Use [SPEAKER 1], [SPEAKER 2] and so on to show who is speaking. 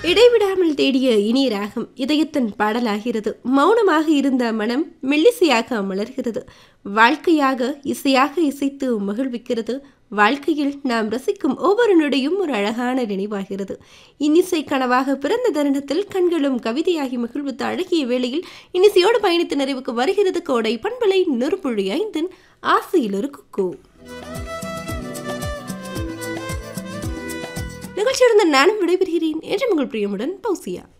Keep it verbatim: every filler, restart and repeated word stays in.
[SPEAKER 1] இடைவிடாமல் தேடிய இனிய ராகம் இதயத்தின் பாடலாகிறது. மௌனமாக இருந்த மனம் மெல்லிசையாக மலர்கிறது. வாழ்க்கையாக இசையாக இசைத்து மகிழ்விக்கிறது. வாழ்க்கையில் நாம் ரசிக்கும் ஒவ்வொரு நொடியும் ஒரு அழகான நினைவாகிறது. இன்னிசை கனவாக பிறந்த தருணத்தில் கண்களும் கவிதையாகி மகிழ்வித்த அழகிய வேளையில் இன்னிசையோடு பயணித்த நிறைவுக்கு வருகிறது கோடை பண்பலை நெருப்புழி ஐந்தின் ஆசையில் ஒரு குக்கு. நிகழ்ச்சியுடன் நானும் விடைபெறுகிறேன் என்று உங்கள் பிரியமுடன் பௌசியா.